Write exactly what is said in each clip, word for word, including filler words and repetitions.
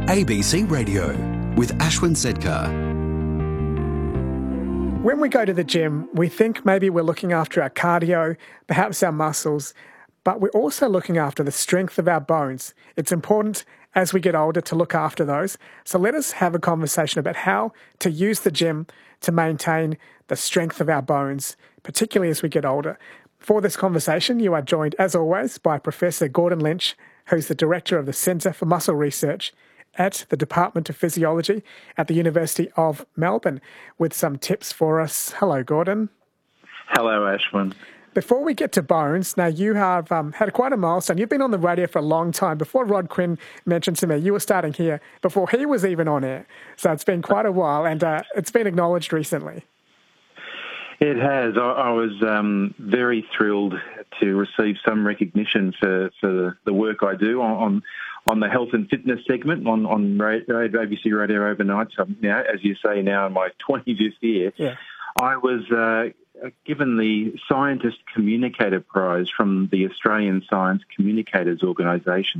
A B C Radio with Ashwin Sedkar. When we go to the gym, we think maybe we're looking after our cardio, perhaps our muscles, but we're also looking after the strength of our bones. It's important as we get older to look after those. So let us have a conversation about how to use the gym to maintain the strength of our bones, particularly as we get older. For this conversation, you are joined, as always, by Professor Gordon Lynch, who's the Director of the Centre for Muscle Research at the Department of Physiology at the University of Melbourne, with some tips for us. Hello, Gordon. Hello, Ashwin. Before we get to bones, now you have um, had quite a milestone. You've been on the radio for a long time. Before Rod Quinn mentioned to me, you were starting here before he was even on air. So it's been quite a while, and uh, it's been acknowledged recently. It has. I, I was um, very thrilled to receive some recognition for, for the work I do on, on on the health and fitness segment on, on radio, A B C Radio Overnight. So now, as you say, now in my twentieth year, yeah. I was uh, given the Scientist Communicator Prize from the Australian Science Communicators Organisation.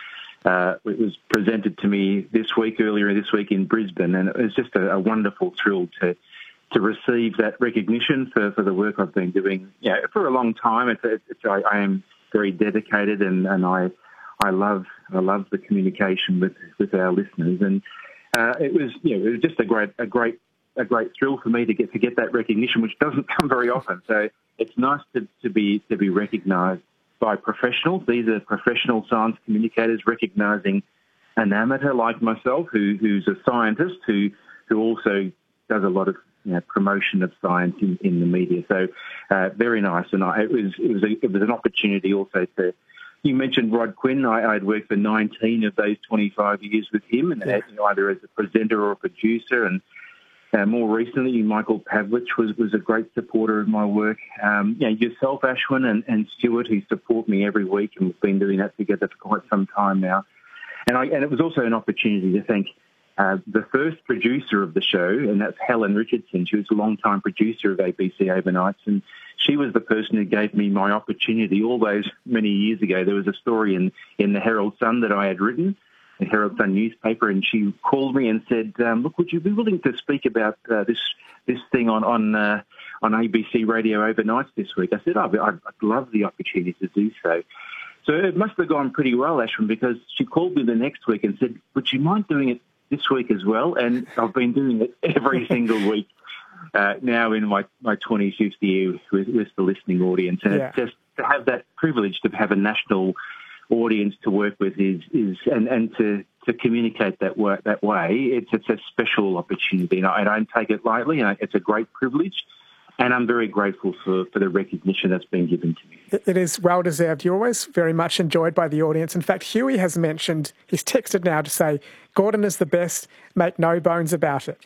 Uh, it was presented to me this week, earlier this week in Brisbane, and it was just a, a wonderful thrill to to receive that recognition for, for the work I've been doing you know, for a long time. It's, it's, I, I am very dedicated, and, and I I love I love the communication with, with our listeners, and uh, it was you know it was just a great a great a great thrill for me to get to get that recognition, which doesn't come very often. So it's nice to, to be to be recognised by professionals. These are professional science communicators recognising an amateur like myself, who who's a scientist who who also does a lot of you know, promotion of science in, in the media. So uh, very nice, and I, it was it was a, it was an opportunity also to. You mentioned Rod Quinn. I, I'd worked for nineteen of those twenty-five years with him, and yeah. either as a presenter or a producer. And uh, more recently, Michael Pavlich was, was a great supporter of my work. Um, you know, yourself, Ashwin, and, and Stuart, who support me every week, and we've been doing that together for quite some time now. And, I, and it was also an opportunity to thank uh, the first producer of the show, and that's Helen Richardson. She was a long-time producer of A B C Overnights, and she was the person who gave me my opportunity all those many years ago. There was a story in, in the Herald Sun that I had written, the Herald Sun newspaper, and she called me and said, um, look, would you be willing to speak about uh, this this thing on on, uh, on A B C Radio Overnights this week? I said, oh, I'd, I'd love the opportunity to do so. So it must have gone pretty well, Ashwin, because she called me the next week and said, would you mind doing it this week as well? And I've been doing it every single week. Uh, now in my, my twenty-fifth year with, with the listening audience. And yeah. just to have that privilege to have a national audience to work with is, is and, and to, to communicate that work that way, it's, it's a special opportunity. And I, I don't take it lightly. And it's a great privilege. And I'm very grateful for, for the recognition that's been given to me. It is well-deserved. You're always very much enjoyed by the audience. In fact, Huey has mentioned, he's texted now to say, Gordon is the best, make no bones about it.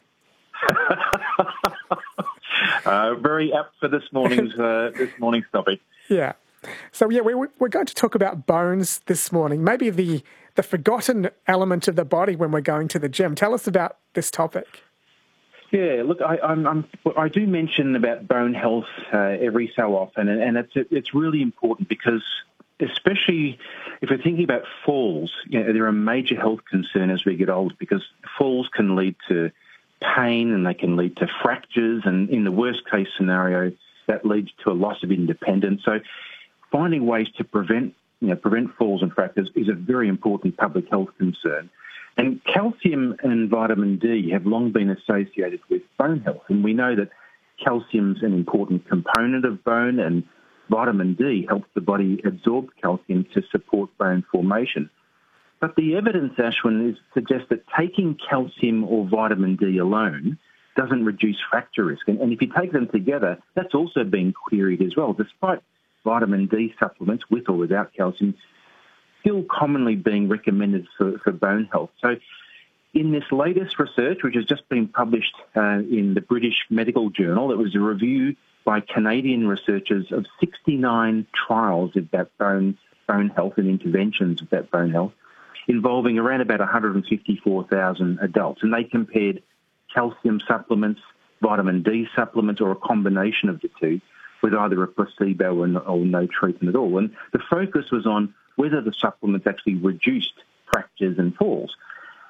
uh, very apt for this morning's uh, this morning's topic. Yeah. So yeah, we, we're going to talk about bones this morning. Maybe the the forgotten element of the body when we're going to the gym. Tell us about this topic. Yeah, look, I, I'm, I'm, I do mention about bone health uh, every so often, and, and it's it's really important because, especially if we're thinking about falls, you know, they're a major health concern as we get older because falls can lead to pain and they can lead to fractures, and in the worst case scenario, that leads to a loss of independence. So finding ways to prevent, you know, prevent falls and fractures is a very important public health concern. And calcium and vitamin D have long been associated with bone health, and we know that calcium's an important component of bone, and vitamin D helps the body absorb calcium to support bone formation. But the evidence, Ashwin, is, suggests that taking calcium or vitamin D alone doesn't reduce fracture risk. And, and if you take them together, that's also been queried as well, despite vitamin D supplements with or without calcium still commonly being recommended for, for bone health. So in this latest research, which has just been published uh, in the British Medical Journal, it was a review by Canadian researchers of sixty-nine trials of that bone, bone health and interventions of that bone health, involving around about one hundred fifty-four thousand adults. And they compared calcium supplements, vitamin D supplements, or a combination of the two with either a placebo or no, or no treatment at all. And the focus was on whether the supplements actually reduced fractures and falls.